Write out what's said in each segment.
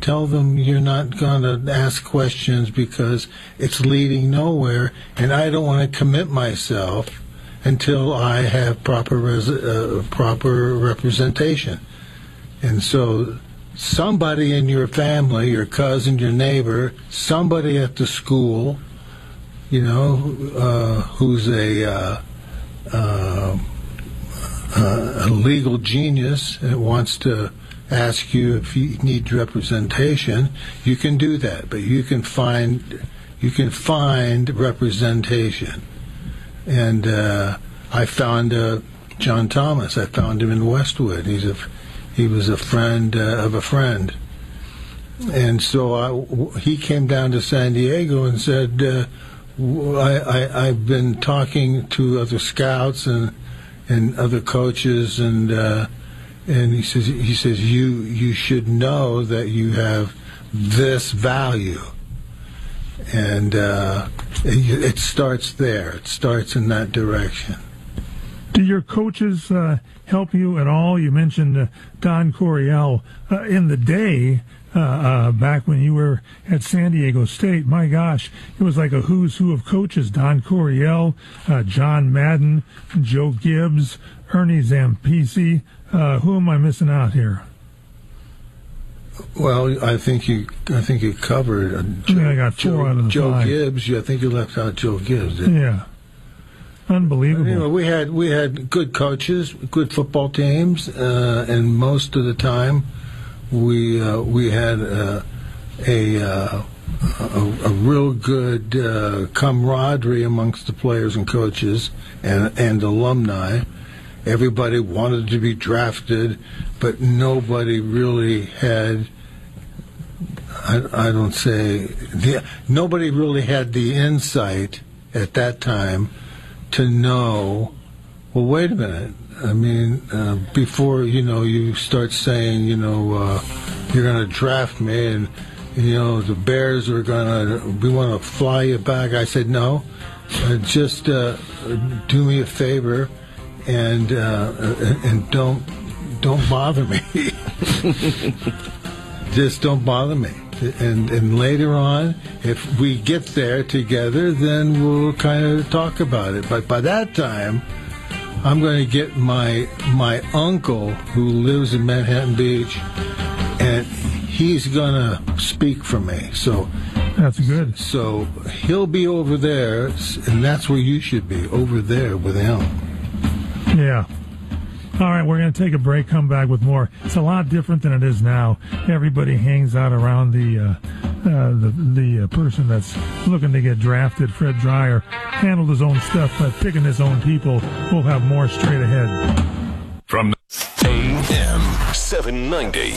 Tell them you're not going to ask questions because it's leading nowhere, and I don't want to commit myself until I have proper representation. And so somebody in your family, your cousin, your neighbor, somebody at the school, who's a legal genius and wants to ask you if you need representation, you can do that. But you can find representation. And I found John Thomas. I found him in Westwood. He was a friend of a friend. And so he came down to San Diego and said, I've been talking to other scouts and other coaches, and he says you should know that you have this value, and it starts there. It starts in that direction. Do your coaches help you at all? You mentioned Don Coryell in the day. Back when you were at San Diego State, my gosh, it was like a who's who of coaches. Don Coryell, John Madden, Joe Gibbs, Ernie Zampese. Who am I missing out here? Well, I think you covered. I got four out of the Joe five. Gibbs. I think you left out Joe Gibbs. Yeah, unbelievable. We had good coaches, good football teams, and most of the time. We had a real good camaraderie amongst the players and coaches and alumni. Everybody wanted to be drafted, but nobody really had. Nobody really had the insight at that time to know. Well, wait a minute. I mean, before, you start saying, we want to draft me and, the Bears we want to fly you back. I said, no, just do me a favor and don't bother me. Just don't bother me. And later on, if we get there together, then we'll kind of talk about it. But by that time, I'm going to get my uncle who lives in Manhattan Beach, and he's going to speak for me. So that's good. So he'll be over there, and that's where you should be, over there with him. Yeah. All right, we're going to take a break, come back with more. It's a lot different than it is now. Everybody hangs out around the person that's looking to get drafted. Fred Dreyer handled his own stuff, but picking his own people. We'll have more straight ahead. From AM 790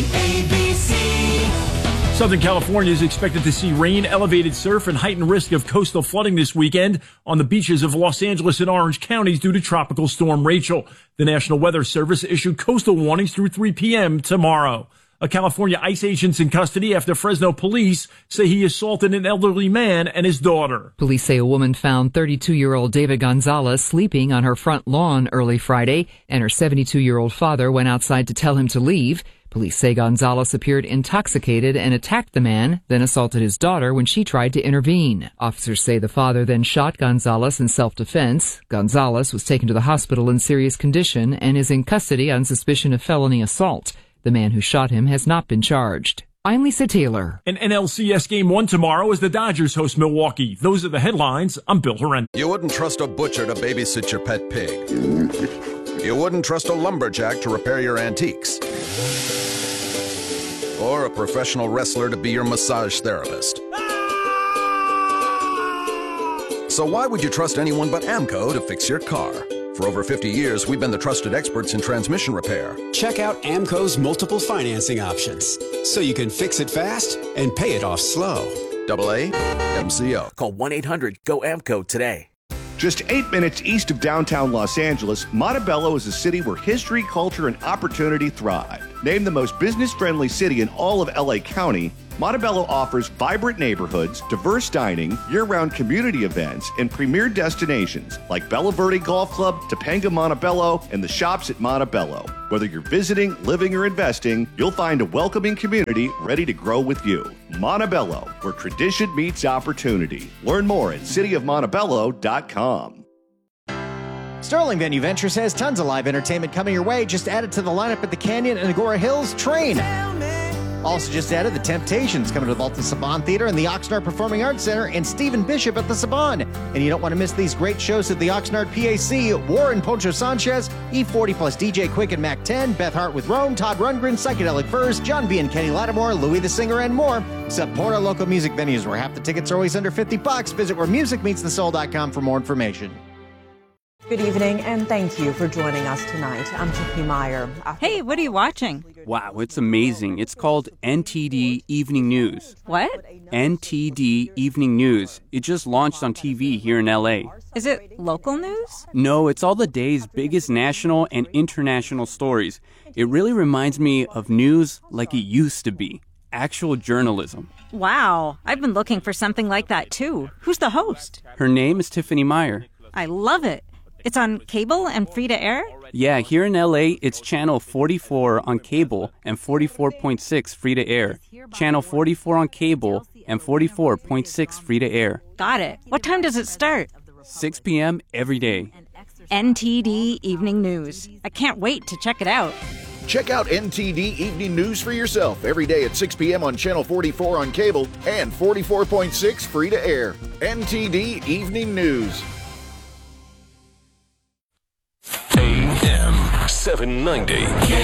ABC. Southern California is expected to see rain, elevated surf, and heightened risk of coastal flooding this weekend on the beaches of Los Angeles and Orange counties due to Tropical Storm Rachel. The National Weather Service issued coastal warnings through 3 p.m. tomorrow. A California ICE agent's in custody after Fresno police say he assaulted an elderly man and his daughter. Police say a woman found 32-year-old David Gonzalez sleeping on her front lawn early Friday, and her 72-year-old father went outside to tell him to leave. Police say Gonzalez appeared intoxicated and attacked the man, then assaulted his daughter when she tried to intervene. Officers say the father then shot Gonzalez in self-defense. Gonzalez was taken to the hospital in serious condition and is in custody on suspicion of felony assault. The man who shot him has not been charged. I'm Lisa Taylor. An NLCS Game 1 tomorrow as the Dodgers host Milwaukee. Those are the headlines. I'm Bill Horrend. You wouldn't trust a butcher to babysit your pet pig. You wouldn't trust a lumberjack to repair your antiques. Or a professional wrestler to be your massage therapist. So why would you trust anyone but AMCO to fix your car? For over 50 years, we've been the trusted experts in transmission repair. Check out AMCO's multiple financing options, so you can fix it fast and pay it off slow. AA MCO. Call 1-800-GO-AMCO today. Just 8 minutes east of downtown Los Angeles, Montebello is a city where history, culture, and opportunity thrive. Named the most business-friendly city in all of LA County, Montebello offers vibrant neighborhoods, diverse dining, year-round community events, and premier destinations like Bella Verde Golf Club, Topanga Montebello, and the shops at Montebello. Whether you're visiting, living, or investing, you'll find a welcoming community ready to grow with you. Montebello, where tradition meets opportunity. Learn more at cityofmontebello.com. Sterling Venue Ventures has tons of live entertainment coming your way. Just add it to the lineup at the Canyon and Agora Hills Train. Also just added the Temptations coming to the Baltimore Saban Theater and the Oxnard Performing Arts Center, and Stephen Bishop at the Saban. And you don't want to miss these great shows at the Oxnard PAC. Warren Poncho Sanchez, E40 plus DJ Quick and Mac 10, Beth Hart with Rome, Todd Rundgren, Psychedelic Furs, John B. and Kenny Lattimore, Louis the Singer, and more. Support our local music venues where half the tickets are always under $50. Visit wheremusicmeetsthesoul.com for more information. Good evening, and thank you for joining us tonight. I'm Tiffany Meyer. Hey, what are you watching? Wow, it's amazing. It's called NTD Evening News. What? NTD Evening News. It just launched on TV here in LA. Is it local news? No, it's all the day's biggest national and international stories. It really reminds me of news like it used to be. Actual journalism. Wow, I've been looking for something like that too. Who's the host? Her name is Tiffany Meyer. I love it. It's on cable and free to air? Yeah, here in LA, it's channel 44 on cable and 44.6 free to air. Channel 44 on cable and 44.6 free to air. Got it. What time does it start? 6 p.m. every day. NTD Evening News. I can't wait to check it out. Check out NTD Evening News for yourself every day at 6 p.m. on Channel 44 on cable and 44.6 free to air. NTD Evening News. AM 790.